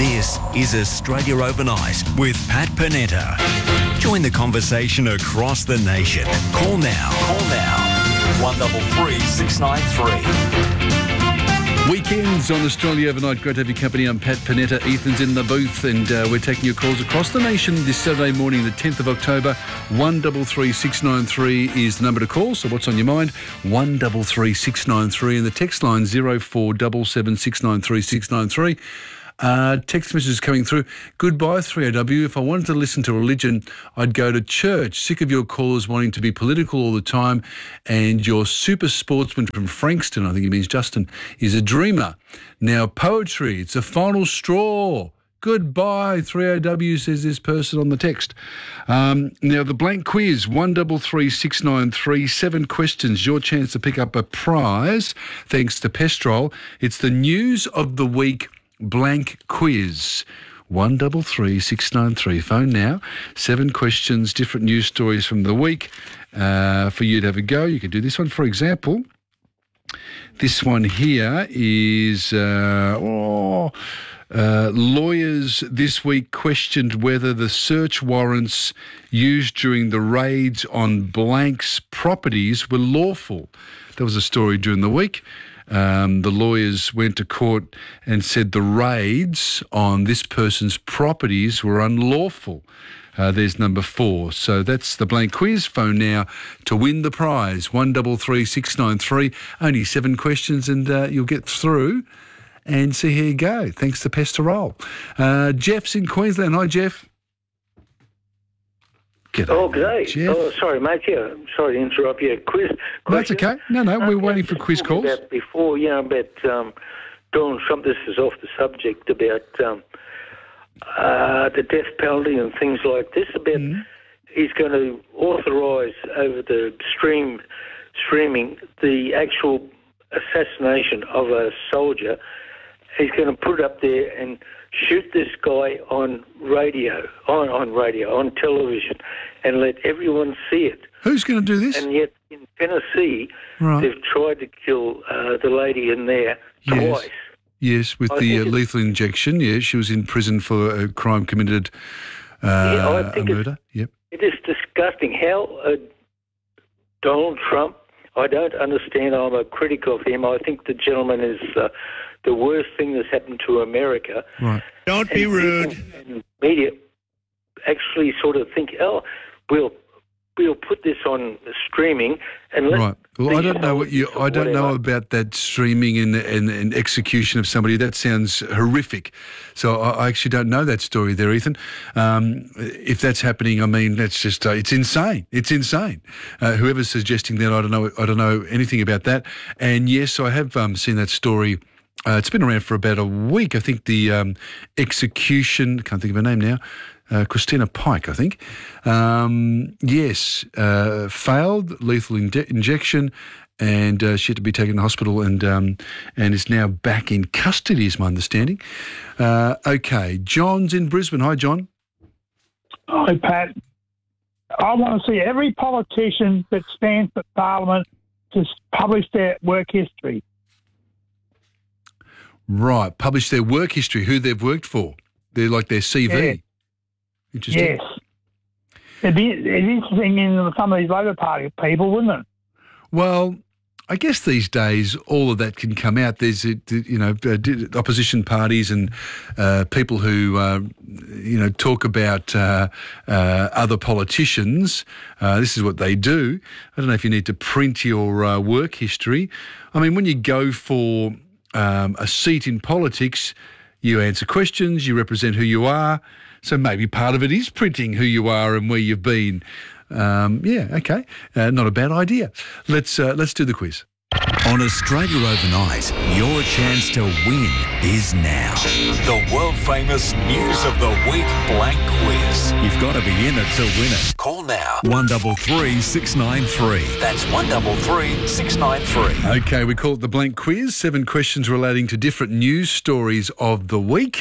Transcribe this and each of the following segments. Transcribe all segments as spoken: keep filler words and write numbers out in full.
This is Australia Overnight with Pat Panetta. Join the conversation across the nation. Call now. Call now. one three three, six nine three. Weekends on Australia Overnight. Great to have your company. I'm Pat Panetta. Ethan's in the booth, and uh, we're taking your calls across the nation this Saturday morning, the tenth of October. one three three, six nine three is the number to call. So what's on your mind? one three three, six nine three, and the text line zero four seven seven, six nine three, six nine three. Uh, text messages coming through. Goodbye, three O W. If I wanted to listen to religion, I'd go to church. Sick of your callers wanting to be political all the time. And your super sportsman from Frankston, I think he means Justin, is a dreamer. Now, poetry, it's a final straw. Goodbye, three O W, says this person on the text. Um, now, the blank quiz, one three three, six nine three, seven questions, your chance to pick up a prize, thanks to Pestrol. It's the News of the Week blank quiz. one three three, six nine three. Phone now. Seven questions, different news stories from the week uh, for you to have a go. You could do this one, for example. This one here is uh, oh, uh, lawyers this week questioned whether the search warrants used during the raids on blank's properties were lawful. That was a story during the week. Um, the lawyers went to court and said the raids on this person's properties were unlawful. Uh, there's number four. So that's the blank quiz. Phone now to win the prize. one three three, six nine three. Only seven questions and uh, you'll get through and see how you go. Thanks to Pestrol. Uh, Jeff's in Queensland. Hi, Jeff. G'day, oh, g'day. Jeff. Oh, sorry, mate. Yeah, sorry to interrupt you. Quiz. That's okay. No, no, we're um, waiting for quiz calls. About before, you know, about um, Donald Trump. This is off the subject about um, uh, the death penalty and things like this. About mm-hmm. he's going to authorise over the stream streaming the actual assassination of a soldier. He's going to put it up there and shoot this guy on radio, on, on radio, on television, and let everyone see it. Who's going to do this? And yet in Tennessee, right. they've tried to kill uh, the lady in there yes. twice. Yes, with I the uh, it's, lethal injection. Yeah, she was in prison for a crime committed, uh, yeah, I think a murder. Yep. It is disgusting. How uh, Donald Trump, I don't understand. I'm a critic of him. I think the gentleman is uh, the worst thing that's happened to America. Right. Don't be and rude. And media actually sort of think, oh, we'll we'll put this on streaming and let. Right. Well, I don't know what you. I don't know about that streaming and, and, and execution of somebody. That sounds horrific. So I, I actually don't know that story there, Ethan. Um, if that's happening, I mean, that's just uh, it's insane. It's insane. Uh, whoever's suggesting that, I don't know. I don't know anything about that. And yes, I have um, seen that story. Uh, it's been around for about a week. I think the um, execution, can't think of her name now, uh, Christina Pike, I think. Um, yes, uh, failed, lethal in- injection, and uh, she had to be taken to hospital and um, and is now back in custody, is my understanding. Uh, okay, John's in Brisbane. Hi, John. Hi, Pat. I want to see every politician that stands for Parliament to publish their work history. Right, publish their work history, who they've worked for. They're like their C V. Yeah. Interesting. Yes. It'd be, it'd be interesting in some of these Labor Party people, wouldn't it? Well, I guess these days all of that can come out. There's, you know, opposition parties and uh, people who, uh, you know, talk about uh, uh, other politicians. Uh, this is what they do. I don't know if you need to print your uh, work history. I mean, when you go for um, a seat in politics, you answer questions, you represent who you are. So maybe part of it is printing who you are and where you've been. Um, yeah, okay, uh, not a bad idea. Let's uh, let's do the quiz. On Australia Overnight, your chance to win is now. The world-famous News of the Week blank quiz. You've got to be in it to win it. Call now. one three three, six nine three. That's one three three, six nine three. Okay, we call it the blank quiz. Seven questions relating to different news stories of the week.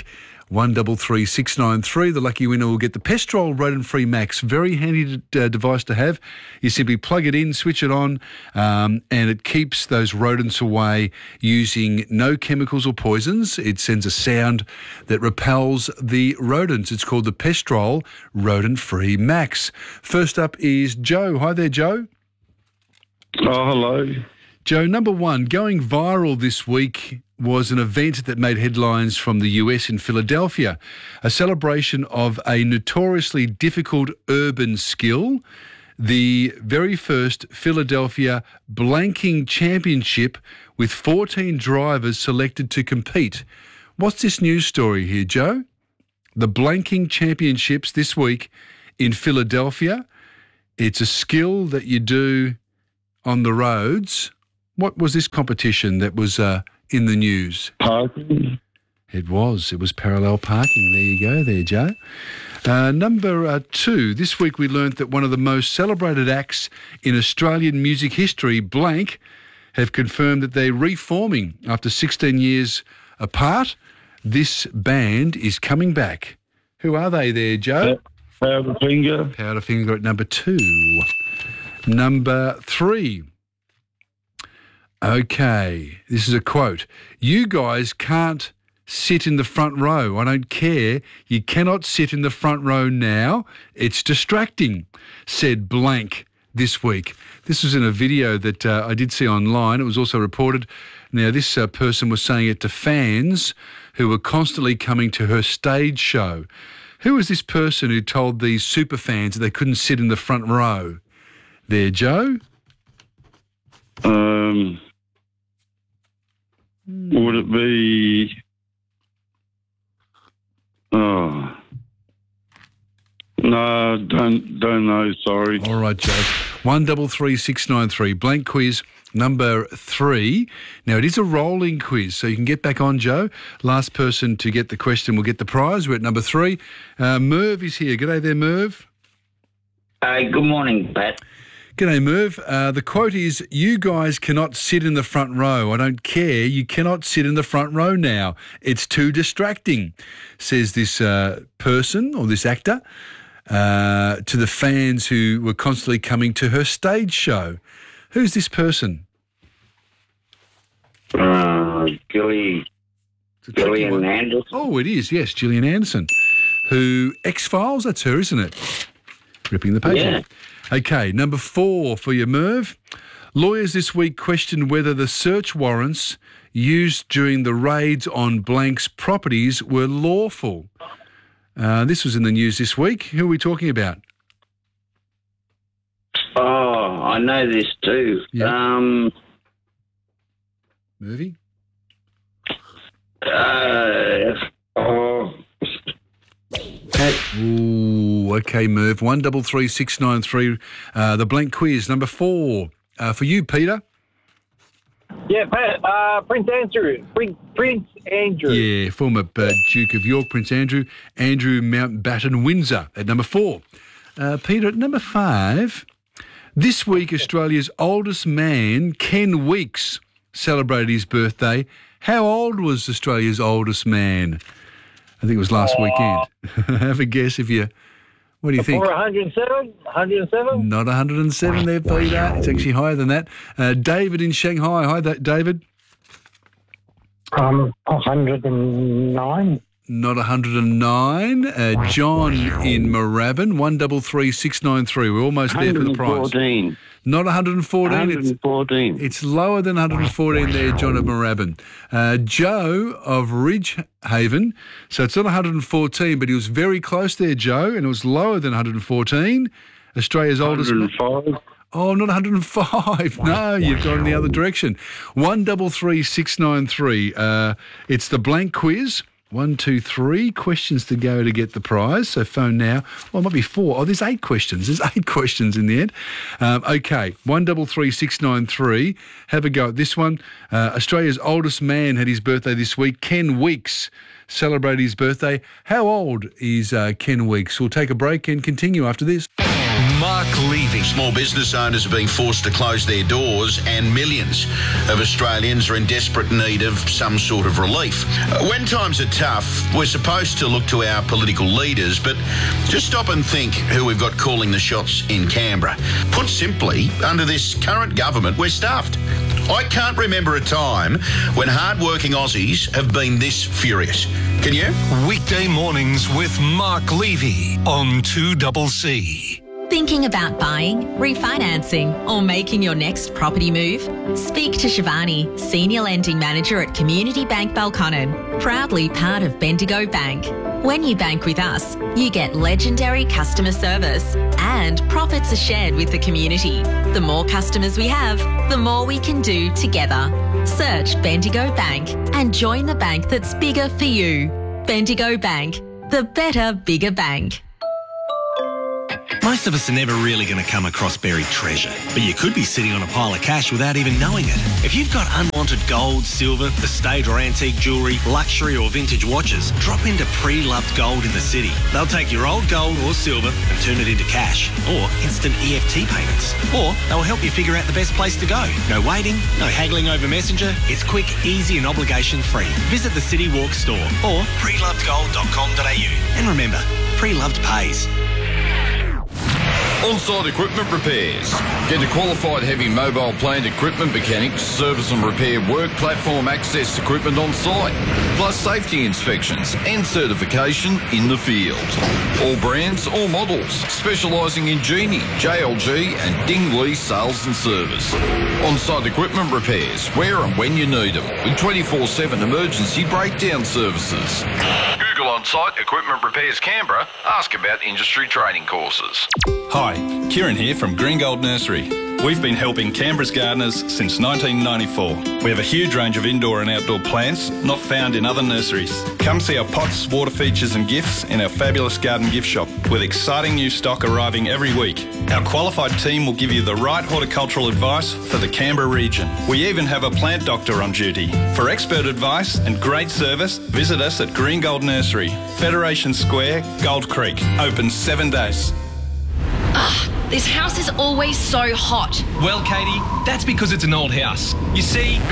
one double three six nine three. The lucky winner will get the Pestrol Rodent-Free Max. Very handy uh, device to have. You simply plug it in, switch it on, um, and it keeps those rodents away using no chemicals or poisons. It sends a sound that repels the rodents. It's called the Pestrol Rodent-Free Max. First up is Joe. Hi there, Joe. Oh, hello. Joe, number one, going viral this week was an event that made headlines from the U S in Philadelphia, a celebration of a notoriously difficult urban skill, the very first Philadelphia Blanking Championship with fourteen drivers selected to compete. What's this news story here, Joe? The Blanking Championships this week in Philadelphia. It's a skill that you do on the roads. What was this competition that was uh, in the news? Parking. It was. It was parallel parking. There you go there, Joe. Uh, number uh, two, this week we learnt that one of the most celebrated acts in Australian music history, Blank, have confirmed that they're reforming after sixteen years apart. This band is coming back. Who are they there, Joe? Powderfinger. Powderfinger at number two. Number three. Okay, this is a quote. You guys can't sit in the front row. I don't care. You cannot sit in the front row now. It's distracting, said Blank this week. This was in a video that uh, I did see online. It was also reported. Now, this uh, person was saying it to fans who were constantly coming to her stage show. Who was this person who told these super fans that they couldn't sit in the front row? There, Joe? Um... Would it be? Oh, no, don't don't know. Sorry. All right, Joe. One double three six nine three. Blank quiz number three. Now it is a rolling quiz, so you can get back on, Joe. Last person to get the question will get the prize. We're at number three. Uh, Merv is here. G'day there, Merv. Uh, good morning, Pat. G'day, Merv. Uh, the quote is, you guys cannot sit in the front row. I don't care. You cannot sit in the front row now. It's too distracting, says this uh, person or this actor uh, to the fans who were constantly coming to her stage show. Who's this person? Uh, Gilly, Gillian Anderson. Oh, it is, yes, Gillian Anderson, who, X-Files, that's her, isn't it? Ripping the paper. Yeah. Okay, number four for you, Merv. Lawyers this week questioned whether the search warrants used during the raids on Blank's properties were lawful. Uh, this was in the news this week. Who are we talking about? Oh, I know this too. Yeah. Um, Mervy? uh, oh, Ooh, okay, Merv. One double three six nine three. Uh, the Blank quiz number four uh, for you, Peter. Yeah, Pat, uh, Prince Andrew. Prince, Prince Andrew. Yeah, former uh, Duke of York, Prince Andrew. Andrew Mountbatten Windsor at number four. Uh, Peter at number five. This week, Australia's oldest man, Ken Weeks, celebrated his birthday. How old was Australia's oldest man? I think it was last uh, weekend. Have a guess if you... What do you think? one hundred seven? one hundred seven? Not one hundred seven there, Peter. It's actually higher than that. Uh, David in Shanghai. Hi, David. Um, one hundred nine. Not one hundred nine. Uh, John in Moorabbin. one double three six nine three. We're almost there for the prize. one hundred fourteen. Not one hundred fourteen. one hundred fourteen. It's, it's lower than one hundred fourteen there, John of Moorabbin. Uh, Joe of Ridgehaven. So it's not one hundred fourteen, but he was very close there, Joe, and it was lower than one hundred fourteen. Australia's oldest... one hundred five. Oh, not one hundred five. No, you've gone the other direction. one double three six nine three. Uh, it's the Blank quiz. One, two, three questions to go to get the prize. So phone now. Well, it might be four. Oh, there's eight questions. There's eight questions in the end. Um, okay, one double three six nine three. Have a go at this one. Uh, Australia's oldest man had his birthday this week. Ken Weeks celebrated his birthday. How old is uh, Ken Weeks? We'll take a break and continue after this. Mark Levy. Small business owners are being forced to close their doors and millions of Australians are in desperate need of some sort of relief. Uh, When times are tough, we're supposed to look to our political leaders, but just stop and think who we've got calling the shots in Canberra. Put simply, under this current government, we're stuffed. I can't remember a time when hard-working Aussies have been this furious. Can you? Weekday mornings with Mark Levy on two C C. Thinking about buying, refinancing, or making your next property move? Speak to Shivani, Senior Lending Manager at Community Bank Belconnen, proudly part of Bendigo Bank. When you bank with us, you get legendary customer service and profits are shared with the community. The more customers we have, the more we can do together. Search Bendigo Bank and join the bank that's bigger for you. Bendigo Bank, the better, bigger bank. Most of us are never really going to come across buried treasure, but you could be sitting on a pile of cash without even knowing it. If you've got unwanted gold, silver, estate or antique jewellery, luxury or vintage watches, drop into Pre-Loved Gold in the city. They'll take your old gold or silver and turn it into cash or instant E F T payments. Or they'll help you figure out the best place to go. No waiting, no haggling over Messenger. It's quick, easy and obligation free. Visit the City Walk store or pre loved gold dot com dot a u. And remember, Pre-Loved pays. On-site equipment repairs. Get a qualified heavy mobile plant equipment mechanics, service and repair work platform access equipment on site, plus safety inspections and certification in the field. All brands, all models, specialising in Genie, J L G and Ding Lee sales and service. On-site equipment repairs, where and when you need them, with twenty-four seven emergency breakdown services. Google On-site Equipment Repairs Canberra. Ask about industry training courses. Hi, Kieran here from Green Gold Nursery. We've been helping Canberra's gardeners since nineteen ninety-four. We have a huge range of indoor and outdoor plants not found in other nurseries. Come see our pots, water features and gifts in our fabulous garden gift shop with exciting new stock arriving every week. Our qualified team will give you the right horticultural advice for the Canberra region. We even have a plant doctor on duty. For expert advice and great service, visit us at Green Gold Nursery, Federation Square, Gold Creek. Open seven days. Ah, this house is always so hot. Well, Katie, that's because it's an old house. You see...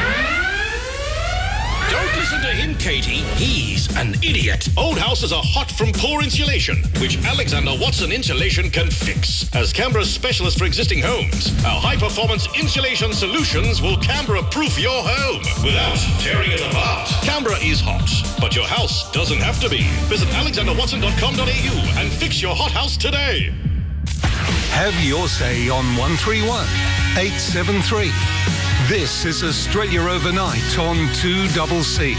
Don't listen to him, Katie. He's an idiot. Old houses are hot from poor insulation, which Alexander Watson Insulation can fix. As Canberra's specialist for existing homes, our high-performance insulation solutions will Canberra-proof your home without tearing it apart. Canberra is hot, but your house doesn't have to be. Visit alexander watson dot com dot a u and fix your hot house today. Have your say on one three one, eight seven three. This is Australia Overnight on two C C.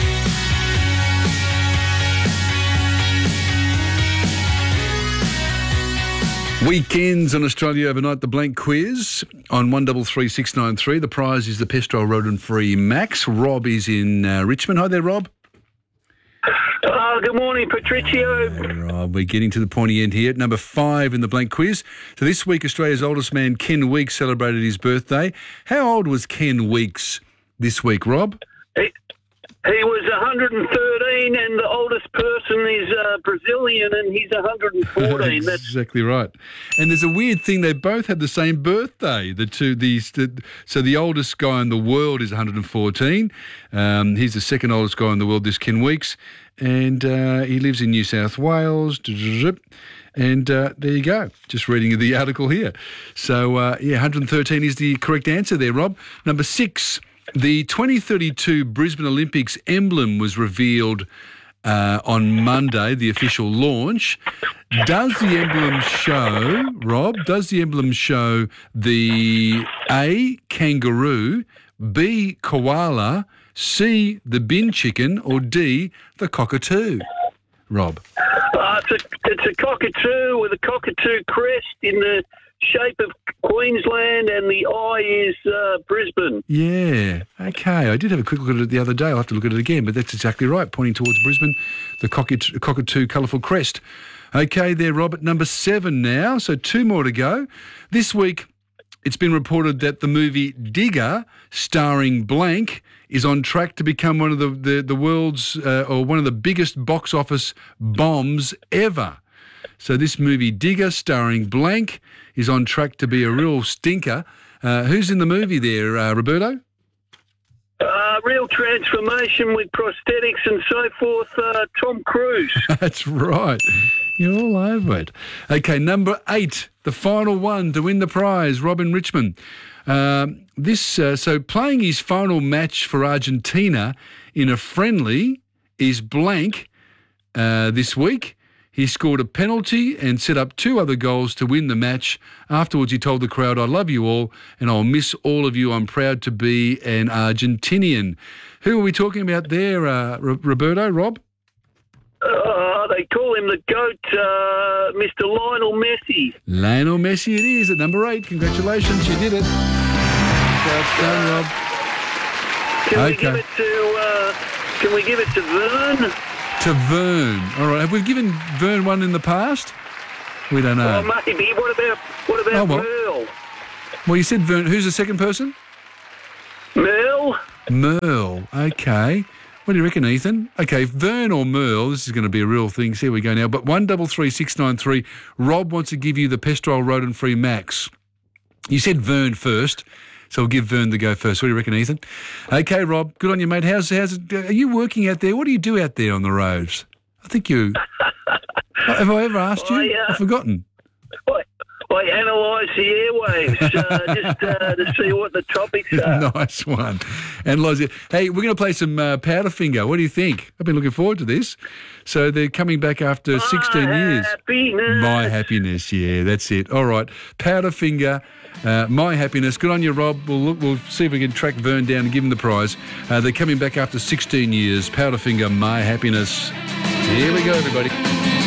Weekends on Australia Overnight, the blank quiz on one three three six nine three. The prize is the Pestrol rodent-free Max. Rob is in uh, Richmond. Hi there, Rob. Uh, good morning, Patricio. Rob, we're getting to the pointy end here. Number five in the blank quiz. So this week, Australia's oldest man, Ken Weeks, celebrated his birthday. How old was Ken Weeks this week, Rob? He, he was one hundred thirteen, and the oldest person is uh, Brazilian, and he's one hundred fourteen. That's exactly right. And there's a weird thing; they both had the same birthday. The two, these, the, so the oldest guy in the world is one hundred fourteen. Um, he's the second oldest guy in the world. This Ken Weeks, and uh, he lives in New South Wales. And uh, there you go. Just reading the article here. So uh, yeah, one hundred thirteen is the correct answer there, Rob. Number six. The twenty thirty-two Brisbane Olympics emblem was revealed uh, on Monday, the official launch. Does the emblem show, Rob, does the emblem show the A, kangaroo, B, koala, C, the bin chicken, or D, the cockatoo? Rob. Uh, it's, a, it's a cockatoo with a cockatoo crest in the shape of Queensland, and the eye is uh, Brisbane. Yeah, okay. I did have a quick look at it the other day. I'll have to look at it again, but that's exactly right, pointing towards Brisbane, the cockatoo, cockatoo colourful crest. Okay, there, Robert, number seven now, so two more to go. This week, it's been reported that the movie Digger, starring blank, is on track to become one of the, the, the world's, uh, or one of the biggest box office bombs ever. So this movie Digger, starring blank, is on track to be a real stinker. Uh, who's in the movie there, uh, Roberto? Uh, real transformation with prosthetics and so forth, uh, Tom Cruise. That's right. You're all over it. Okay, number eight, the final one to win the prize, Robin Richmond. Um, this uh, so playing his final match for Argentina in a friendly is blank uh, this week. He scored a penalty and set up two other goals to win the match. Afterwards, he told the crowd, "I love you all and I'll miss all of you. I'm proud to be an Argentinian." Who are we talking about there, uh, R- Roberto, Rob? Uh, they call him the GOAT, uh, Mister Lionel Messi. Lionel Messi it is at number eight. Congratulations, you did it. That's done, Rob. Can Okay. we give it to, uh, can we give it to Vern? To Vern. All right. Have we given Vern one in the past? We don't know. Oh, maybe. What about, what about Oh, well. Merle? Well, you said Vern. Who's the second person? Merle? Merle. Okay. What do you reckon, Ethan? Okay, Vern or Merle, this is going to be a real thing. So here we go now. But one double three six nine three. Rob wants to give you the Pestrol rodent-free Max. You said Vern first, so we'll give Vern the go first. What do you reckon, Ethan? Okay, Rob, good on you, mate. How's how's it? Are you working out there? What do you do out there on the roads? I think you. Have I ever asked you? I, uh, I've forgotten. I, I analyse the airwaves uh, just uh, to see what the topics are. Nice one. Analyse it. Hey, we're going to play some uh, Powderfinger. What do you think? I've been looking forward to this. So they're coming back after sixteen years. Happiness. My Happiness, yeah, that's it. All right, Powderfinger, uh, My Happiness. Good on you, Rob. We'll look, we'll see if we can track Vern down and give him the prize. Uh, they're coming back after sixteen years. Powderfinger, My Happiness. Here we go, everybody.